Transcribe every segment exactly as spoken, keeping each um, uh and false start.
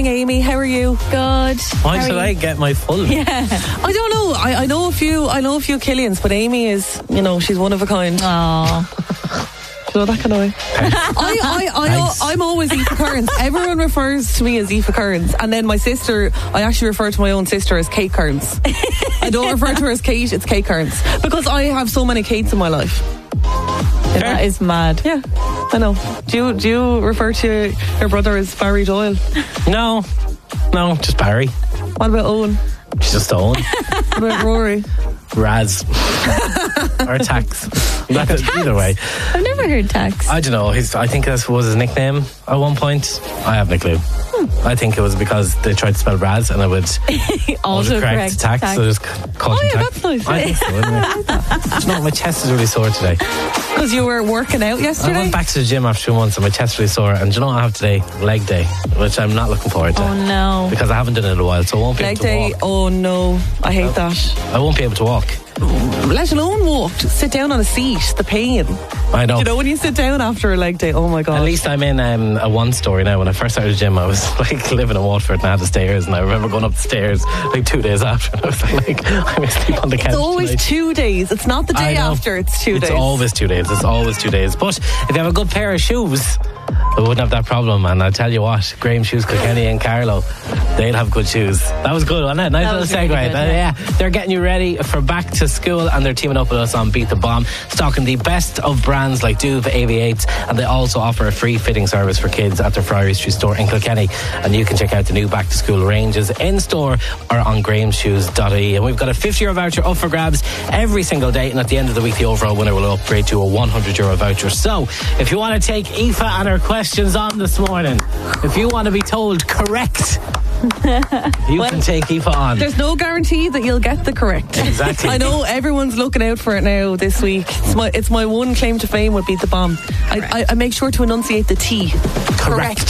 Amy, how are you? Good. Why How should are I you? get my full? Yeah. I don't know. I, I know a few. I know a few Killians, but Amy is, you know, she's one of a kind. Oh. You know that kind of way. I, I, I, Thanks. I'm always Aoife Kearns. Everyone refers to me as Aoife Kearns, and then my sister, I actually refer to my own sister as Kate Kearns. I don't refer to her as Kate; it's Kate Kearns because I have so many Kates in my life. That is mad. Yeah, I know. Do you do you refer to your brother as Barry Doyle? No, no, just Barry. What about Owen? She's just Owen. What about Rory? Raz. Or Tax. That- Either way. I've never heard tax. I don't know. His, I think that was his nickname at one point. I have no clue. I think it was because they tried to spell Raz and it would Autocorrect tax, tax. so just called Oh him yeah, tax. that's nice. I think so, isn't it? Do you know, my chest is really sore today. Because you were working out I yesterday. went back to the gym after two months and my chest is really sore. And do you know what I have today? Leg day, which I'm not looking forward to. Oh no. Because I haven't done it in a while, so I won't be Leg able to day. walk. Oh no, I hate that. I won't be able to walk. Let alone walk. Sit down on a seat. The pain. I know. You know when you sit down after a leg day. Oh my god. At least I'm in um, a one story now. When I first started the gym, I was like living in Waterford and I had the stairs, and I remember going up the stairs like two days after, and I was like, I'm going to sleep on the couch. It's always tonight. two days. It's not the I day know. after. It's two It's days. always two days. It's always two days. But if you have a good pair of shoes, we wouldn't have that problem. And I tell you what, Graham Shoes, Kilkenny and Carlow, they'll have good shoes. That was good, wasn't it? Nice That little was segue. really good, That- yeah. yeah, they're getting you ready for back to school, and they're teaming up with us on Beat the Bomb, stocking the best of brands like Duve, Aviates, and they also offer a free fitting service for kids at their Friary Street store in Kilkenny. And you can check out the new back to school ranges in store or on graham shoes dot I E. And we've got a fifty euro voucher up for grabs every single day, and at the end of the week the overall winner will upgrade to a one hundred euro voucher. So if you want to take Aoife and her questions on this morning, if you want to be told correct, you can take Aoife on. There's no guarantee that you'll get the correct. Exactly. I know everyone's looking out for it now this week. It's my it's my one claim to fame would Beat the Bomb. I, I, I make sure to enunciate the T. Correct.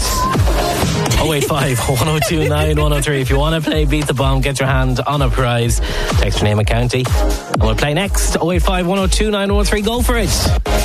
oh eight five, one oh two nine, one oh three. If you want to play Beat the Bomb, get your hand on a prize. Text your name and county. And we'll play next. oh eight five, one oh two nine, one oh three. Go for it.